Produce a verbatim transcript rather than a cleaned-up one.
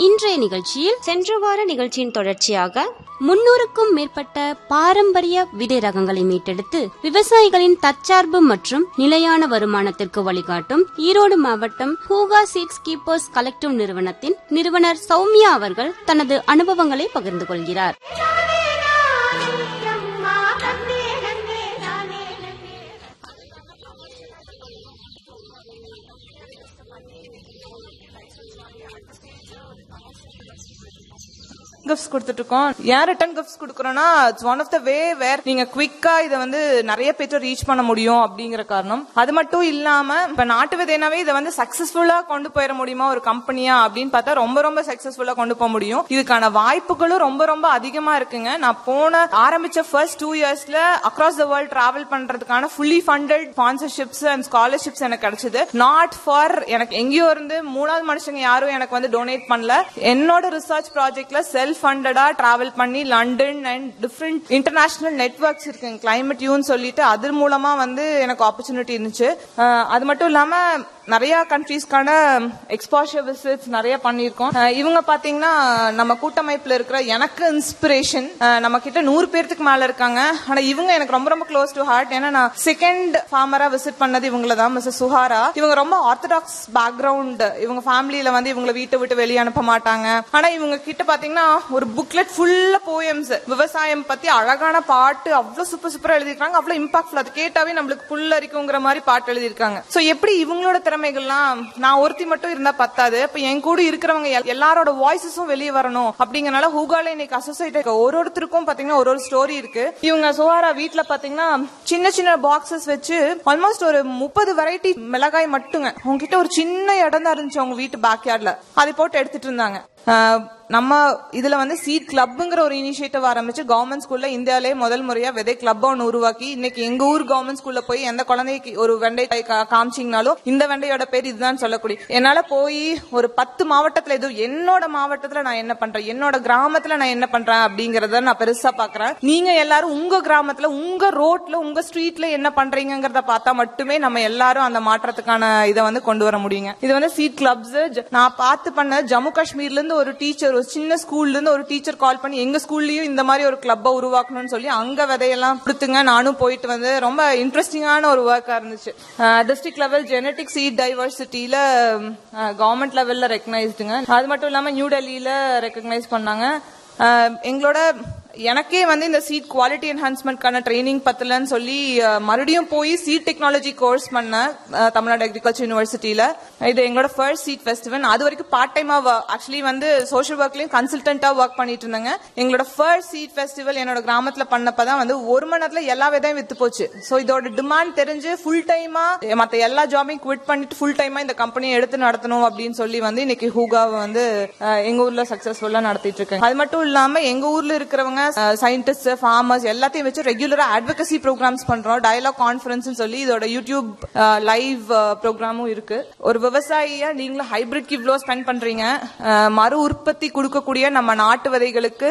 இன்றைய நிகழ்ச்சியில் சென்ற வார நிகழ்ச்சியின் தொடர்ச்சியாக முன்னூறுக்கும் மேற்பட்ட பாரம்பரிய விதை ரகங்களை மீட்டெடுத்து விவசாயிகளின் தற்சார்பு மற்றும் நிலையான வருமானத்திற்கு வழிகாட்டும் ஈரோடு மாவட்டம் ஹூகா சீட்ஸ் கீப்பர்ஸ் கலெக்டிவ் நிறுவனத்தின் நிறுவனர் சௌமியா அவர்கள் தனது அனுபவங்களை பகிர்ந்து கொள்கிறார். கிஃப்ட்ஸ் கொடுத்துட்டு இருக்கோம். ஏன் return gifts கொடுக்கறோம்னா it's one of the வே வேர் நீங்க குவிக்கா இதை வந்து நிறைய பேர்ட்ட ரீச் பண்ண முடியும் அப்படிங்கிற காரணம். அது மட்டும் இல்லாம இப்ப நாட்டு விதைனாவே இதை வந்து சக்சஸ்ஃபுல்லா கொண்டு போயிட முடியுமா ஒரு கம்பெனியா அப்படின்னு பார்த்தா ரொம்ப ரொம்ப சக்சஸ்ஃபுல்லா கொண்டு போக முடியும். இதுக்கான வாய்ப்புகளும் ரொம்ப ரொம்ப அதிகமா இருக்குங்க. நான் போன ஆரம்பிச்ச ஃபர்ஸ்ட் டூ இயர்ஸ்ல அக்ராஸ் த வேர்ல்ட் டிராவல் பண்றதுக்கான fully funded sponsorships and scholarships எனக்கு கிடைச்சது. நாட் ஃபார் எனக்கு எங்கேயோ இருந்து மூணாவது மனுஷங்க யாரும் எனக்கு வந்து டொனேட் பண்ணல. என்னோட ரிசர்ச் ப்ராஜெக்ட்ல செல்ஃப் ஃபண்டடா டிராவல் பண்ணி London and different international networks இருக்கு கிளைமேட் யூன்னு சொல்லிட்டு அது மூலமா வந்து எனக்கு ஆப்பர்ச்சுனிட்டி இருந்துச்சு. அது மட்டும் இல்லாம நிறைய கண்ட்ரீஸ்க்கான எக்ஸ்போஷர் விசிட்ஸ் நிறைய பண்ணிருக்கோம். இவங்க பாத்தீங்கன்னா நம்ம கூட்டமைப்புல இருக்கிற எனக்கு இன்ஸ்பிரேஷன். நம்ம கிட்ட நூறு பேருக்கு மேல இருக்காங்க. ஆனா இவங்க எனக்கு ரொம்ப ரொம்ப க்ளோஸ் டு ஹார்ட். ஏன்னா நான் செகண்ட் ஃபார்மரா விசிட் பண்ணது இவங்கள தான், மிஸ்ஸஸ் சுஹாரா. இவங்க ரொம்ப ஆர்த்தடாக்ஸ் பேக்ரவுண்ட். இவங்க ஃபேமிலியில வந்து இவங்களை வீட்டை விட்டு வெளியே அனுப்ப மாட்டாங்க. ஆனா இவங்க கிட்ட பாத்தீங்கன்னா ஒரு புக்லெட் ஃபுல்லா போயம்ஸ் விவசாயம் பத்தி அழகான பாட்டு அவ்வளவு சூப்பர் சூப்பரா எழுதிருக்காங்க. அவ்வளவு இம்பாக்ட்ஃபுல். அது கேட்டாவே நம்மளுக்கு புல்லரிக்குங்கிற மாதிரி பாட்டு எழுதிருக்காங்க. சோ எப்படி இவங்களோட திறமைகள்லாம் நான் ஒருத்தி மட்டும் இருந்தா பத்தாது. இப்ப என் கூட இருக்கிறவங்க எல்லாரோட வாய்ஸஸும் வெளியே வரணும் அப்படிங்கறனால ஹூகால இன்னைக்கு அசோசியேட் ஒரு ஒருத்தருக்கும் பாத்தீங்கன்னா ஒரு ஒரு ஸ்டோரி இருக்கு. இவங்க சுஹாரா வீட்டுல பாத்தீங்கன்னா சின்ன சின்ன பாக்ஸஸ் வச்சு ஆல்மோஸ்ட் ஒரு முப்பது வெரைட்டி மிளகாய் மட்டுங்க உங்ககிட்ட ஒரு சின்ன இடம் தான் இருந்துச்சு அவங்க வீட்டு பேக் யார்ட்ல அதை போட்டு எடுத்துட்டு இருந்தாங்க. நம்ம இதுல வந்து சீட் கிளப்ங்கிற ஒரு இனிஷியேட்டிவ் ஆரம்பிச்சு கவர்மெண்ட் ஸ்கூல்ல இந்தியாலே முதல் முறையா விதை கிளப் ஒன்னு உருவாக்கி இன்னைக்கு எங்க ஊர் கவர்மெண்ட் ஸ்கூல்ல போய் எந்த குழந்தைக்கு ஒரு வெண்டை காமிச்சிங்கனாலும் இந்த வெண்டையோட பேர் இதுதான் சொல்லக்கூடிய என்னால போய் ஒரு பத்து மாவட்டத்துல எதுவும் என்னோட மாவட்டத்துல நான் என்ன பண்றேன், என்னோட கிராமத்துல நான் என்ன பண்றேன் அப்படிங்கறத நான் பெருசா பாக்குறேன். நீங்க எல்லாரும் உங்க கிராமத்துல உங்க ரோட்ல உங்க ஸ்ட்ரீட்ல என்ன பண்றீங்கிறத பார்த்தா மட்டுமே நம்ம எல்லாரும் அந்த மாற்றத்துக்கான இதை வந்து கொண்டு வர முடியுங்க. இது வந்து சீட் கிளப்ஸ் நான் பார்த்து பண்ண ஜம்மு காஷ்மீர்ல இருந்து ஒரு டீச்சர் ஒரு சின்ன ஸ்கூல்ல இருந்து ஒரு டீச்சர் கால் பண்ணி எங்க ஸ்கூல்லயும் இந்த மாதிரி ஒரு கிளப்பை உருவாக்கணும்னு சொல்லி அங்க விதையெல்லாம் கொடுத்துங்க. நானும் போயிட்டு வந்து ரொம்ப இன்ட்ரெஸ்டிங்கான ஒரு ஒர்க்கா இருந்துச்சு. District level genetic seat டைவர்சிட்டியில government லெவல்ல ரெகனைஸ்டுங்க. அது மட்டும் இல்லாம நியூ டெல்லியில ரெகனைஸ் பண்ணாங்க. எங்களோட எனக்கே வந்து இந்த சீட் குவாலிட்டி என்ஹான்ஸ்மெண்ட்கான ட்ரைனிங் பத்தலன்னு சொல்லி மறுபடியும் போய் சீட் டெக்னாலஜி கோர்ஸ் பண்ண தமிழ்நாடு அக்ரிகல்ச்சர் யூனிவர்சிட்டியில. இது எங்களோட ஃபர்ஸ்ட் சீட் ஃபெஸ்டிவல். அது வரைக்கும் பார்ட் டைமா ஆக்சுவலி வந்து சோஷியல் ஒர்க்லயும் கன்சல்டன்டா ஒர்க் பண்ணிட்டு இருந்தாங்க. எங்களோட ஃபர்ஸ்ட் சீட் ஃபெஸ்டிவல் என்னோட கிராமத்துல பண்ணப்பதான் வந்து ஒரு மணி நேரத்துல எல்லா விதையும் வித்து போச்சு. சோ இதோட டிமாண்ட் தெரிஞ்சு ஃபுல் டைமா மத்த எல்லா ஜாபையும் குவிட் பண்ணிட்டு ஃபுல் டைமா இந்த கம்பெனியை எடுத்து நடத்தணும் அப்படின்னு சொல்லி வந்து இன்னைக்கு ஹூகாவை வந்து எங்க ஊர்ல சக்சஸ்ஃபுல்லா நடத்திட்டு இருக்காங்க. அது மட்டும் இல்லாம எங்க ஊர்ல இருக்கிறவங்க சயின்டிஸ்ட் ஃபார்மர்ஸ் எல்லாத்தையும் வச்சு ரெகுலரா அட்வொகசி ப்ரோக்ராம்ஸ் பண்றோம். டயலாக் கான்ஃபரன்ஸ் சொல்லி இதோட யூடியூப் லைவ் ப்ரோக்ராமும் இருக்கு. ஒரு விவசாயியா நீங்களும் ஹைபிரிட் இவ்ளோ ஸ்பெண்ட் பண்றீங்க. மறு உற்பத்தி கொடுக்கக்கூடிய நம்ம நாட்டு விதைகளுக்கு